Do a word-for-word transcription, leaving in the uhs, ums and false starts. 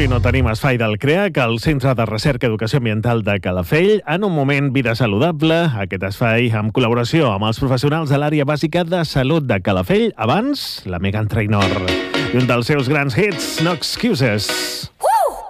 Avui no tenim espai del CREAC, el Centre de Recerca i Educació Ambiental de Calafell. En un moment, vida saludable, aquest espai amb col·laboració amb els professionals de l'àrea bàsica de salut de Calafell. Abans, la Megan Trainor. I un dels seus grans hits, No Excuses.